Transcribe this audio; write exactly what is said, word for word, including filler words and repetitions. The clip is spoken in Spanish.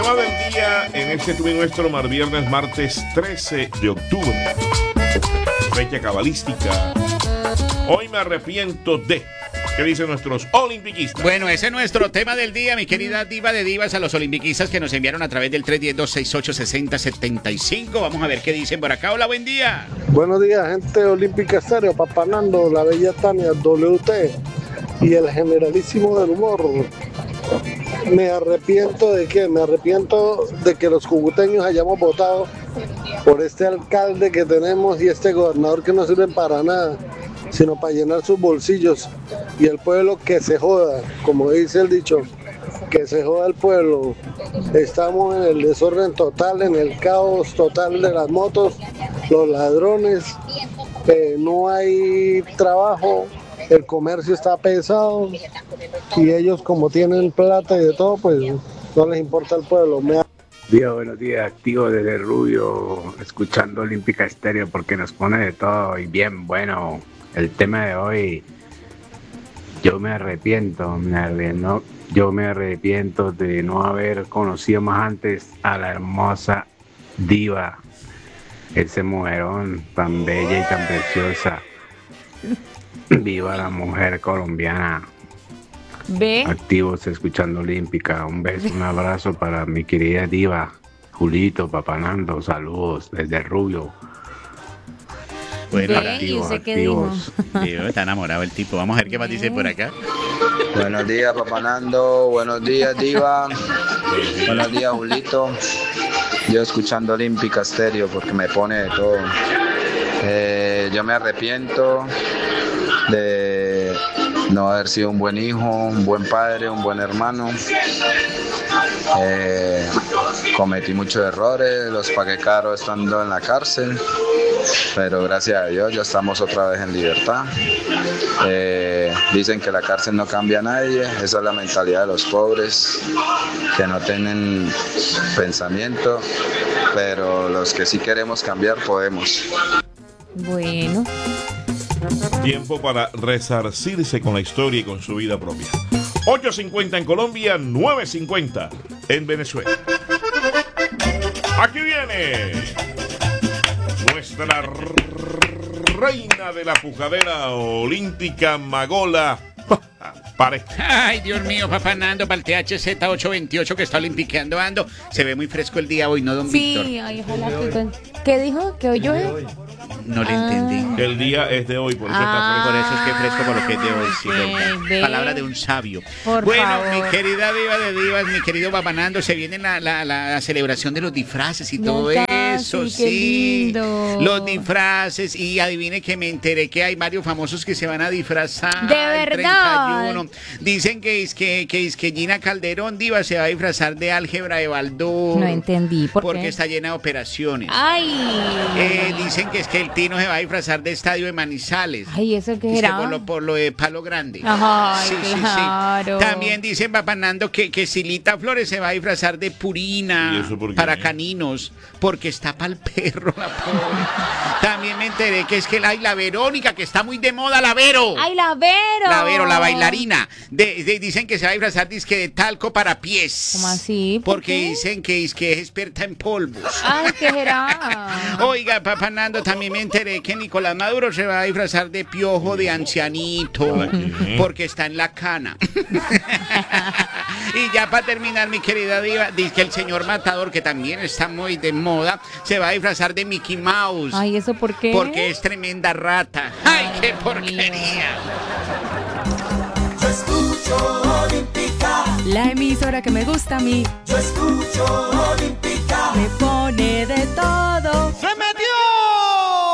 Tema del día en este tuve nuestro mar viernes, martes trece de octubre. Fecha cabalística. Hoy me arrepiento de. ¿Qué dicen nuestros olimpiquistas? Bueno, ese es nuestro tema del día, mi querida diva de divas, a los olimpiquistas que nos enviaron a través del tres uno cero, dos seis ocho, seis cero siete cinco. Vamos a ver qué dicen por acá. Hola, buen día. Buenos días, gente olímpica estéreo, Papá Nando, la bella Tania, W T y el generalísimo del humor. Me arrepiento de qué, me arrepiento de que los cucuteños hayamos votado por este alcalde que tenemos y este gobernador que no sirven para nada, sino para llenar sus bolsillos, y el pueblo que se joda, como dice el dicho, que se joda el pueblo. Estamos en el desorden total, en el caos total de las motos, los ladrones, eh, no hay trabajo, el comercio está pesado y ellos, como tienen plata y de todo, pues no les importa el pueblo. Me... Días, buenos días, activo desde Rubio, escuchando Olímpica Estéreo porque nos pone de todo y bien bueno. El tema de hoy, yo me arrepiento, me arrepiento, yo me arrepiento de no haber conocido más antes a la hermosa diva, ese mujerón tan bella y tan preciosa. Viva la mujer colombiana. ¿Ve? Activos escuchando Olímpica. Un beso, un abrazo para mi querida diva, Julito, Papá Nando, saludos desde Rubio. Bueno, ¿Ve? activos, ¿Y usted qué activos. dijo? Está enamorado el tipo. Vamos a ver qué más dice por acá. Buenos días, Papá Nando. Buenos días, diva. Buenos días, Julito. Yo escuchando Olímpica Estéreo porque me pone de todo. Eh, yo me arrepiento de no haber sido un buen hijo, un buen padre, un buen hermano. Eh, cometí muchos errores, los pagué caro estando en la cárcel, pero gracias a Dios ya estamos otra vez en libertad. Eh, dicen que la cárcel no cambia a nadie, esa es la mentalidad de los pobres que no tienen pensamiento, pero los que sí queremos cambiar podemos. Bueno. Tiempo para resarcirse con la historia y con su vida propia. ocho cincuenta en Colombia, nueve cincuenta en Venezuela. Aquí viene nuestra reina de la pujadera olímpica, Magola Pareja. Ay, Dios mío, Papá Nando, para el T H Z ochocientos veintiocho que está olimpiqueando ando. Se ve muy fresco el día hoy, ¿no, don Víctor? Sí, ay, ojalá que... ¿Qué dijo? ¿Que hoy llueve? No le Ah. entendí. El día es de hoy, por eso Ah, Por eso es que fresco por lo que es de hoy, sí, ok, verdad. ve. Palabra de un sabio. Por bueno, favor. mi querida diva de divas, mi querido Papanando, se viene la, la, la celebración de los disfraces y Ya todo casi, eso, qué sí. lindo. Los disfraces, y adivine que me enteré que hay varios famosos que se van a disfrazar. ¿De el verdad? treinta y uno. Dicen que es que, que es que Gina Calderón, diva, se va a disfrazar de álgebra de Baldor. No entendí, ¿por Porque qué? está llena de operaciones. Ay. Eh, dicen que es que el Tino se va a disfrazar de estadio de Manizales. Ay, ¿eso qué Es que era? por, lo, por lo de Palo Grande. Ay, Sí, sí, sí. claro. También dicen, Papanando, que, que Silita Flores se va a disfrazar de Purina ¿Y eso por qué? para caninos, porque está para el perro, la pobre. También me enteré que es que hay la Verónica, que está muy de moda, la Vero. Ay, la Vero. La Vero, la bailarina. De, de- dicen que se va a disfrazar disque de talco para pies. ¿Cómo así? ¿Por Porque qué? dicen que es, que es experta en polvos. Ay, ¿qué será? Oiga, Papá Nando, también me enteré que Nicolás Maduro se va a disfrazar de piojo de ancianito ¿Para qué? porque está en la cana. Y ya para terminar, mi querida diva, dice que el señor Matador, que también está muy de moda, se va a disfrazar de Mickey Mouse Ay, ¿eso por qué? porque es tremenda rata. ¡Ay, qué porquería! Yo escucho Olímpica. La emisora que me gusta a mí. Yo escucho